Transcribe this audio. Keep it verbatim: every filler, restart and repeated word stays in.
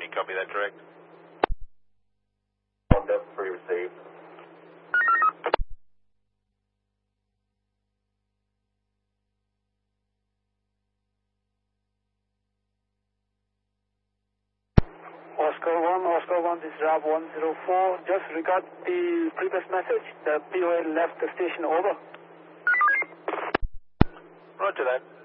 you copy that, correct? That's three received. Oscar one, Oscar one, this is Rob one zero four. Just regard the previous message, the P O A left the station, over. Roger that.